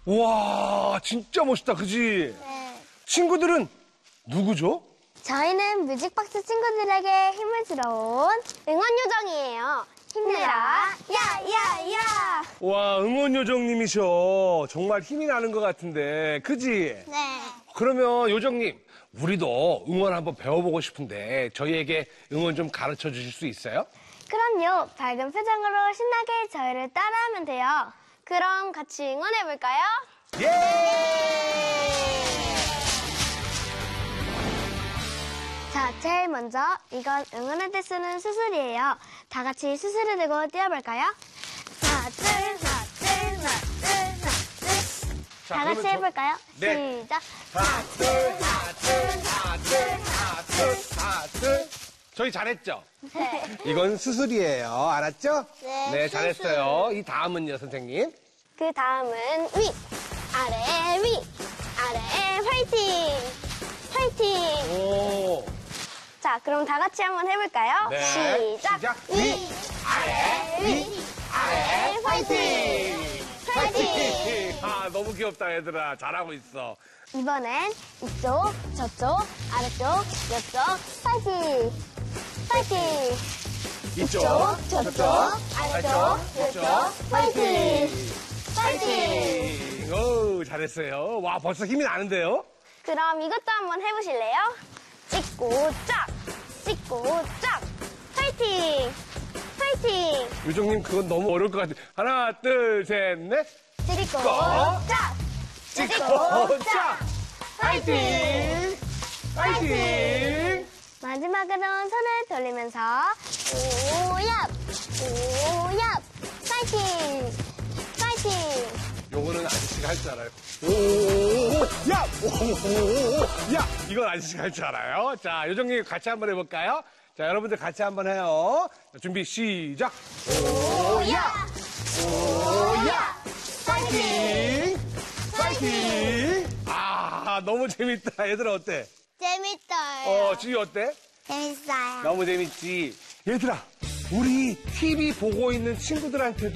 와, 진짜 멋있다, 그지? 네. 친구들은 누구죠? 저희는 뮤직박스 친구들에게 힘을 들어온 응원요정이에요. 힘내라, 야야야! 와, 응원요정님이셔. 정말 힘이 나는 것 같은데, 그지? 네. 그러면 요정님, 우리도 응원 한번 배워보고 싶은데 저희에게 응원 좀 가르쳐 주실 수 있어요? 그럼요. 밝은 표정으로 신나게 저희를 따라하면 돼요. 그럼 같이 응원해볼까요? 예! 자, 제일 먼저 이건 응원할 때 쓰는 수술이에요. 다 같이 수술을 들고 뛰어볼까요? 하나, 둘, 하나, 둘, 하나, 둘, 하나, 둘. 자, 다 같이 그러면 해볼까요? 네. 시작. 하나, 둘, 하나, 둘, 하나, 둘, 하나, 둘, 하나, 둘. 저희 잘했죠? 네. 이건 수술이에요. 알았죠? 네, 잘했어요. 이 다음은요, 선생님? 그 다음은 위, 아래, 위, 아래, 화이팅! 화이팅! 오. 자, 그럼 다 같이 한번 해볼까요? 네. 시작! 위, 아래, 위, 아래, 화이팅! 화이팅! 아, 너무 귀엽다, 얘들아. 잘하고 있어. 이번엔 이쪽, 저쪽, 아래쪽, 옆쪽, 파이팅! 파이팅! 이쪽, 저쪽, 아래쪽, 옆쪽, 파이팅! 파이팅! 오, 잘했어요. 와, 벌써 힘이 나는데요? 그럼 이것도 한번 해보실래요? 찍고 쫙! 찍고 쫙! 파이팅! 파이팅! 요정님, 그건 너무 어려울 것 같아요. 하나, 둘, 셋, 넷. 찍고 쫙! 찍고, 자! 파이팅! 파이팅! 마지막으로는 손을 돌리면서 오얍! 오얍! 파이팅! 파이팅! 요거는 아저씨가 할 줄 알아요. 오, 야! 오, 야! 이건 아저씨가 할 줄 알아요. 자, 요정님 같이 한번 해볼까요? 자, 여러분들 같이 한번 해요. 자, 준비, 시작! 오야! 오야! 파이팅! 파이팅! 아, 너무 재밌다. 얘들아, 어때? 재밌어요. 지희 어때? 재밌어요. 너무 재밌지? 얘들아, 우리 TV 보고 있는 친구들한테도